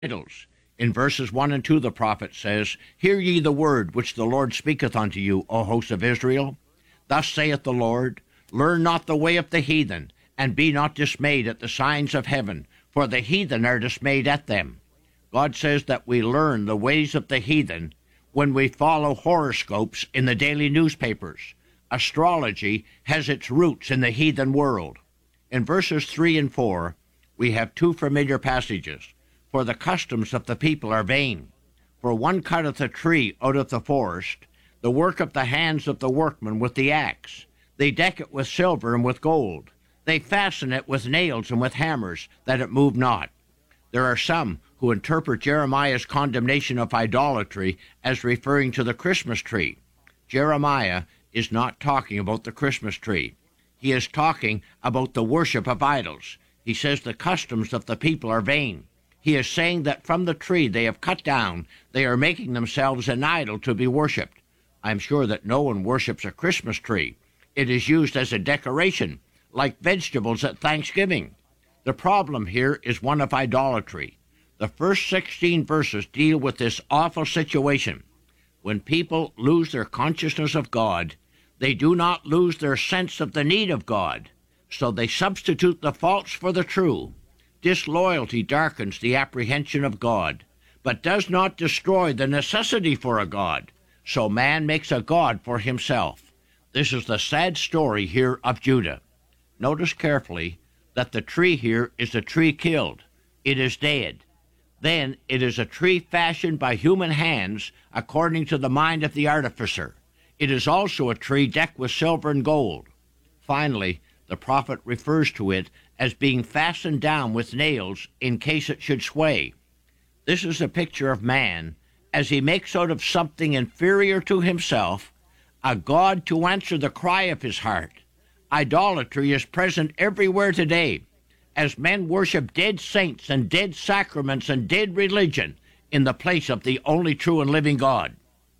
idols. In verses 1 and 2, the prophet says, Hear ye the word which the Lord speaketh unto you, O host of Israel. Thus saith the Lord, Learn not the way of the heathen, and be not dismayed at the signs of heaven, for the heathen are dismayed at them. God says that we learn the ways of the heathen when we follow horoscopes in the daily newspapers. Astrology has its roots in the heathen world. In verses 3 and 4, we have two familiar passages. For the customs of the people are vain. For one cutteth a tree out of the forest, the work of the hands of the workman with the axe. They deck it with silver and with gold. They fasten it with nails and with hammers, that it move not. There are some who interpret Jeremiah's condemnation of idolatry as referring to the Christmas tree. Jeremiah is not talking about the Christmas tree. He is talking about the worship of idols. He says the customs of the people are vain. He is saying that from the tree they have cut down, they are making themselves an idol to be worshipped. I'm sure that no one worships a Christmas tree. It is used as a decoration, like vegetables at Thanksgiving. The problem here is one of idolatry. The first 16 verses deal with this awful situation. When people lose their consciousness of God, they do not lose their sense of the need of God, so they substitute the false for the true. Disloyalty darkens the apprehension of God, but does not destroy the necessity for a God, so man makes a God for himself. This is the sad story here of Judah. Notice carefully that the tree here is a tree killed. It is dead. Then it is a tree fashioned by human hands according to the mind of the artificer. It is also a tree decked with silver and gold. Finally, the prophet refers to it as being fastened down with nails in case it should sway. This is a picture of man as he makes out of something inferior to himself a God to answer the cry of his heart. Idolatry is present everywhere today, as men worship dead saints and dead sacraments and dead religion in the place of the only true and living God.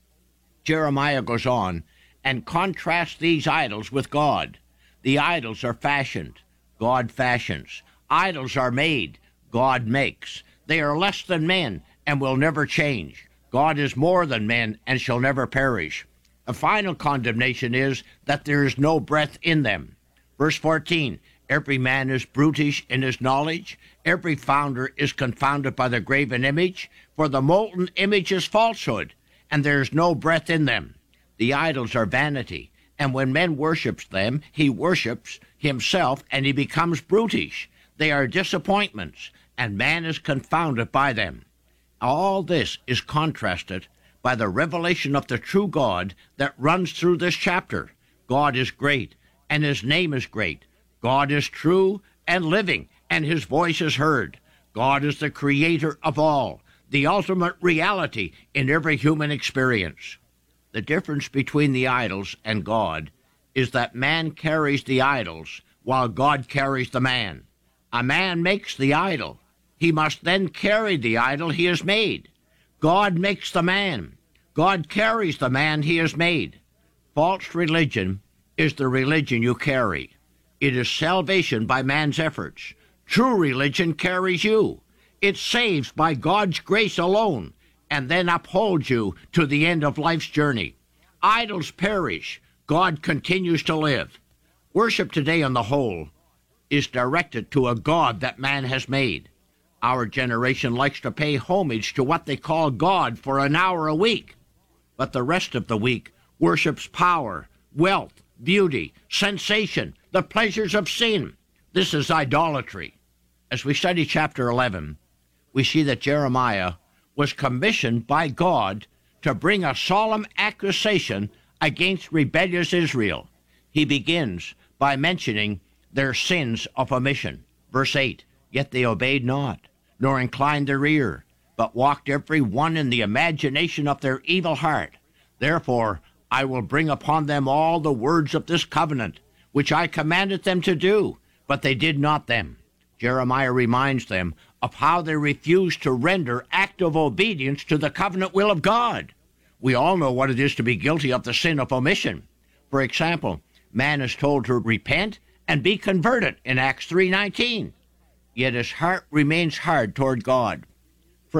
Jeremiah goes on and contrasts these idols with God. The idols are fashioned. God fashions. Idols are made. God makes. They are less than men and will never change. God is more than men and shall never perish. A final condemnation is that there is no breath in them. Verse 14, Every man is brutish in his knowledge. Every founder is confounded by the graven image. For the molten image is falsehood, and there is no breath in them. The idols are vanity, and when man worships them, he worships himself, and he becomes brutish. They are disappointments, and man is confounded by them. All this is contrasted by the revelation of the true God that runs through this chapter. God is great, and his name is great. God is true and living, and his voice is heard. God is the creator of all, the ultimate reality in every human experience. The difference between the idols and God is that man carries the idols while God carries the man. A man makes the idol. He must then carry the idol he has made. God makes the man. God carries the man he has made. False religion is the religion you carry. It is salvation by man's efforts. True religion carries you. It saves by God's grace alone, and then upholds you to the end of life's journey. Idols perish. God continues to live. Worship today on the whole is directed to a God that man has made. Our generation likes to pay homage to what they call God for an hour a week, but the rest of the week worships power, wealth, beauty, sensation, the pleasures of sin. This is idolatry. As we study chapter 11, we see that Jeremiah was commissioned by God to bring a solemn accusation against rebellious Israel. He begins by mentioning their sins of omission. Verse 8, Yet they obeyed not, nor inclined their ear, but walked every one in the imagination of their evil heart. Therefore I will bring upon them all the words of this covenant, which I commanded them to do, but they did not them. Jeremiah reminds them of how they refused to render active obedience to the covenant will of God. We all know what it is to be guilty of the sin of omission. For example, man is told to repent and be converted in Acts 3:19. Yet his heart remains hard toward God.